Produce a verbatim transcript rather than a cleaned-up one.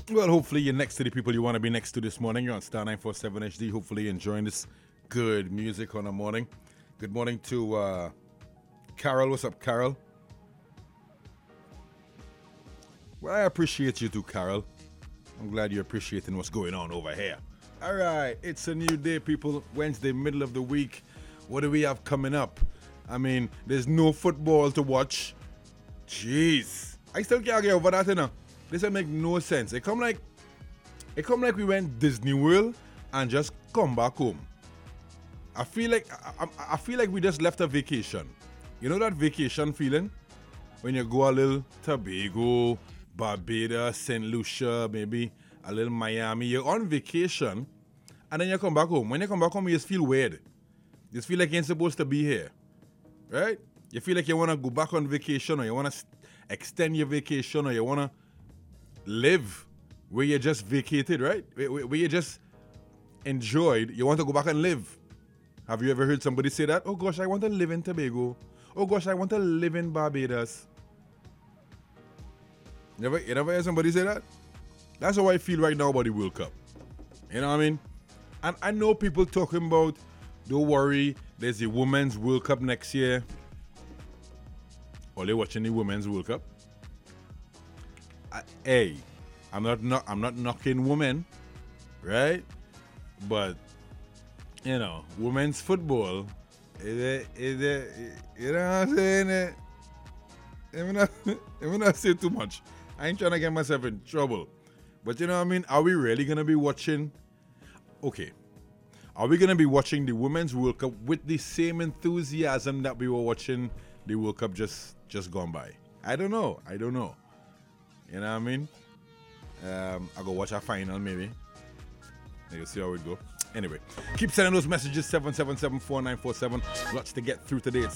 Well, hopefully you're next to the people you want to be next to this morning. You're on Star nine forty-seven H D. Hopefully you're enjoying this good music on the morning. Good morning to uh, Carol. What's up, Carol? Well, I appreciate you too, Carol. I'm glad you're appreciating what's going on over here. All right, it's a new day, people. Wednesday, middle of the week. What do we have coming up? I mean, there's no football to watch. Jeez. I still can't get over that, you know. This will make no sense. It come like it come like we went Disney World and just come back home. I feel like I, I, I feel like we just left a vacation. You know that vacation feeling? When you go a little Tobago, Barbados, Saint Lucia, maybe a little Miami. You're on vacation and then you come back home. When you come back home, you just feel weird. You just feel like you ain't supposed to be here. Right? You feel like you want to go back on vacation, or you want to extend your vacation, or you want to live where you just vacated, right? Where, where you just enjoyed. You want to go back and live. Have you ever heard somebody say that? Oh gosh, I want to live in Tobago. Oh gosh, I want to live in Barbados. You never, you never heard somebody say that? That's how I feel right now about the World Cup. You know what I mean? And I know people talking about, don't worry, there's the Women's World Cup next year. Are they watching the Women's World Cup? I, hey, I'm not, not I'm not knocking women, right? But you know, women's football is it is it you know what I'm saying? Let me not let me not say too much. I ain't trying to get myself in trouble. But you know what I mean? Are we really gonna be watching? Okay. Are we gonna be watching the Women's World Cup with the same enthusiasm that we were watching the World Cup just just gone by? I don't know. I don't know. You know what I mean? Um, I'll go watch a final maybe. You'll see how it go. Anyway, keep sending those messages, seven seven seven, four nine four seven. Lots to get through today. It's